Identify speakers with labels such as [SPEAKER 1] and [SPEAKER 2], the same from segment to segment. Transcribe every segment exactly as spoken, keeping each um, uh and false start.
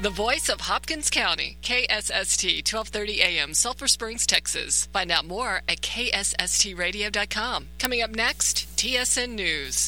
[SPEAKER 1] The voice of Hopkins County, K S S T, twelve thirty a m, Sulphur Springs, Texas. Find out more at K S S T radio dot com. Coming up next, T S N News.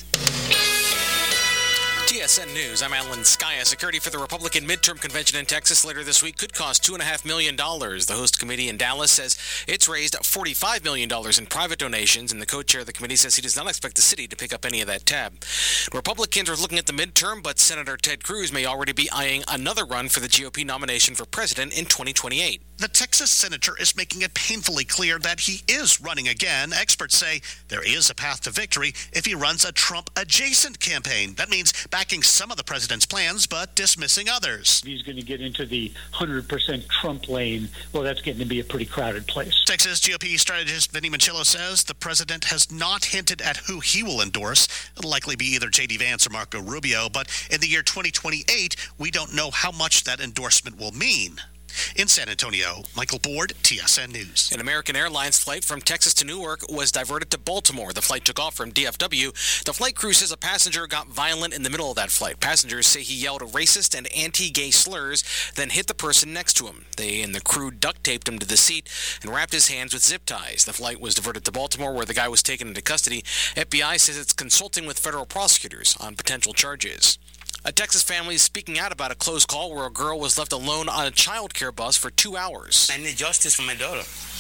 [SPEAKER 2] T S N News, I'm Alan Skaya. Security for the Republican midterm convention in Texas later this week could cost two point five million dollars. The host committee in Dallas says it's raised forty-five million dollars in private donations, and the co-chair of the committee says he does not expect the city to pick up any of that tab. Republicans are looking at the midterm, but Senator Ted Cruz may already be eyeing another run for the G O P nomination for president in twenty twenty-eight.
[SPEAKER 3] The Texas senator is making it painfully clear that he is running again. Experts say there is a path to victory if he runs a Trump-adjacent campaign. That means backing some of the president's plans, but dismissing others.
[SPEAKER 4] He's going to get into the one hundred percent Trump lane. Well, that's getting to be a pretty crowded place.
[SPEAKER 3] Texas G O P strategist Vinny Manchillo says the president has not hinted at who he will endorse. It'll likely be either J D Vance or Marco Rubio, but in the year twenty twenty-eight, we don't know how much that endorsement will mean. In San Antonio, Michael Board, T S N News.
[SPEAKER 2] An American Airlines flight from Texas to Newark was diverted to Baltimore. The flight took off from D F W. The flight crew says a passenger got violent in the middle of that flight. Passengers say he yelled racist and anti-gay slurs, then hit the person next to him. They and the crew duct taped him to the seat and wrapped his hands with zip ties. The flight was diverted to Baltimore, where the guy was taken into custody. F B I says it's consulting with federal prosecutors on potential charges. A Texas family is speaking out about a close call where a girl was left alone on a child care bus for two hours.
[SPEAKER 5] I need justice for my daughter.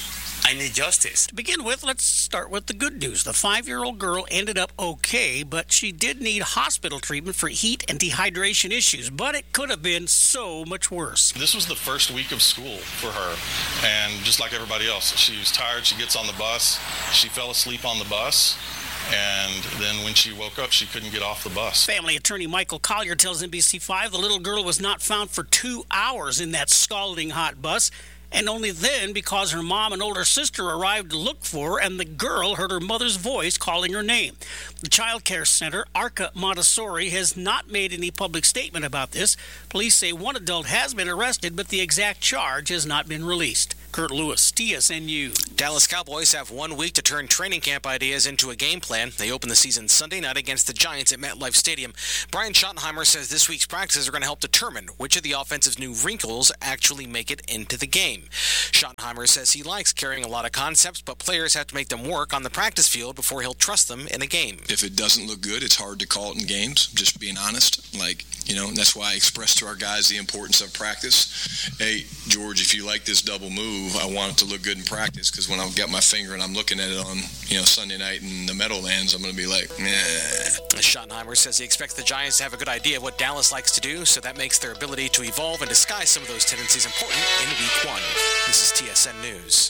[SPEAKER 5] I need justice.
[SPEAKER 6] To begin with, let's start with the good news. The five-year-old girl ended up okay, but she did need hospital treatment for heat and dehydration issues. But it could have been so much worse.
[SPEAKER 7] This was the first week of school for her, and just like everybody else, she was tired. She gets on the bus. She fell asleep on the bus. And then when she woke up, she couldn't get off the bus.
[SPEAKER 6] Family attorney Michael Collier tells N B C five the little girl was not found for two hours in that scalding hot bus, and only then because her mom and older sister arrived to look for her, and the girl heard her mother's voice calling her name. The child care center, Arca Montessori, has not made any public statement about this. Police say one adult has been arrested, but the exact charge has not been released. Kurt Lewis, T S N U.
[SPEAKER 2] Dallas Cowboys have one week to turn training camp ideas into a game plan. They open the season Sunday night against the Giants at MetLife Stadium. Brian Schottenheimer says this week's practices are going to help determine which of the offensive's new wrinkles actually make it into the game. Schottenheimer says he likes carrying a lot of concepts, but players have to make them work on the practice field before he'll trust them in a game.
[SPEAKER 8] If it doesn't look good, it's hard to call it in games, just being honest. Like, you know, and that's why I express to our guys the importance of practice. Hey, George, if you like this double move, I want it to look good in practice, because when I've got my finger and I'm looking at it on, you know, Sunday night in the Meadowlands, I'm going to be like, nah.
[SPEAKER 2] Schottenheimer says he expects the Giants to have a good idea of what Dallas likes to do, so that makes their ability to evolve and disguise some of those tendencies important in week one. This is T S N News.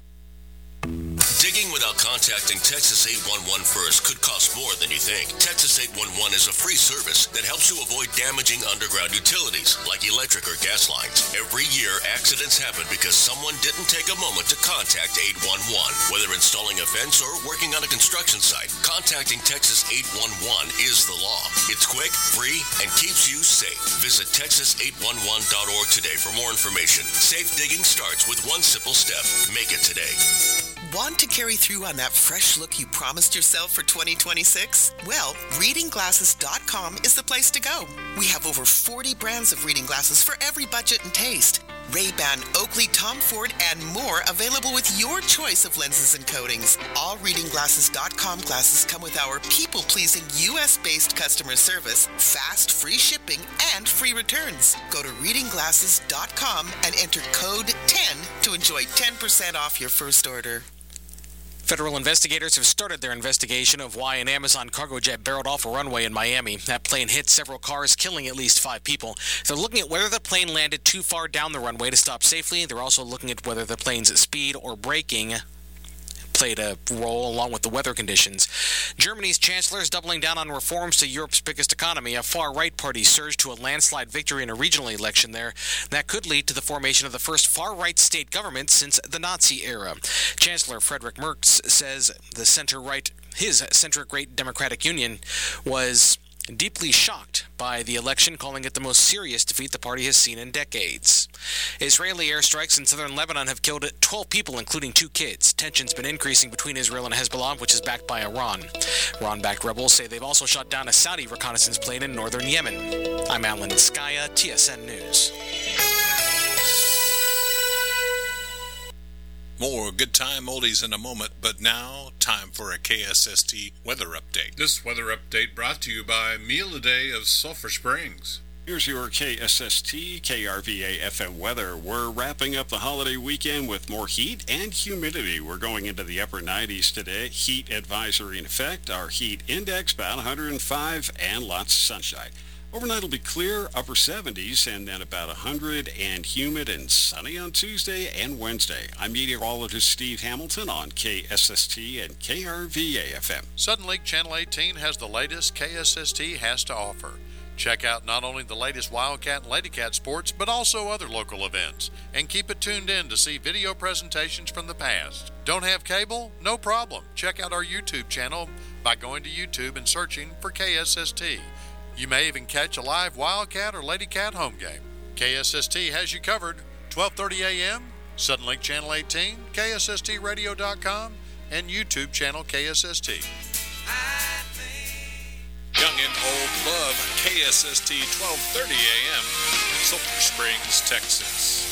[SPEAKER 9] Digging without contacting Texas eight one one first could cost more than you think. Texas eight one one is a free service that helps you avoid damaging underground utilities like electric or gas lines. Every year, accidents happen because someone didn't take a moment to contact eight one one. Whether installing a fence or working on a construction site, contacting Texas eight one one is the law. It's quick, free, and keeps you safe. Visit texas eight one one dot org today for more information. Safe digging starts with one simple step. Make it today.
[SPEAKER 10] Want to carry through on that fresh look you promised yourself for twenty twenty-six? Well, reading glasses dot com is the place to go. We have over forty brands of reading glasses for every budget and taste. Ray-Ban, Oakley, Tom Ford, and more available with your choice of lenses and coatings. All reading glasses dot com glasses come with our people-pleasing U S-based customer service, fast, free shipping, and free returns. Go to reading glasses dot com and enter code ten to enjoy ten percent off your first order.
[SPEAKER 2] Federal investigators have started their investigation of why an Amazon cargo jet barreled off a runway in Miami. That plane hit several cars, killing at least five people. They're looking at whether the plane landed too far down the runway to stop safely. They're also looking at whether the plane's speed or braking played a role along with the weather conditions. Germany's chancellor is doubling down on reforms to Europe's biggest economy. A far-right party surged to a landslide victory in a regional election there. That could lead to the formation of the first far-right state government since the Nazi era. Chancellor Friedrich Merz says the center-right, his center-right Democratic Union was deeply shocked by the election, calling it the most serious defeat the party has seen in decades. Israeli airstrikes in southern Lebanon have killed twelve people, including two kids. Tensions been increasing between Israel and Hezbollah, which is backed by Iran. Iran-backed rebels say they've also shot down a Saudi reconnaissance plane in northern Yemen. I'm Alan Skaya, T S N News.
[SPEAKER 11] More good time oldies in a moment, but now, time for a K S S T weather update.
[SPEAKER 12] This weather update brought to you by Meal a Day of Sulphur Springs.
[SPEAKER 13] Here's your K S S T K R V A F M weather. We're wrapping up the holiday weekend with more heat and humidity. We're going into the upper nineties today. Heat advisory in effect. Our heat index about one hundred five and lots of sunshine. Overnight will be clear, upper seventies, and then about one hundred and humid and sunny on Tuesday and Wednesday. I'm meteorologist Steve Hamilton on K S S T and K R V A F M.
[SPEAKER 14] Sudden Lake Channel eighteen has the latest K S S T has to offer. Check out not only the latest Wildcat and Ladycat sports, but also other local events. And keep it tuned in to see video presentations from the past. Don't have cable? No problem. Check out our YouTube channel by going to YouTube and searching for K S S T. You may even catch a live Wildcat or Ladycat home game. K S S T has you covered. twelve thirty a.m., Sudden Lake Channel eighteen, K S S T radio dot com, and YouTube channel K S S T.
[SPEAKER 11] Young and old love K S S T twelve thirty a.m. Sulphur Springs, Texas.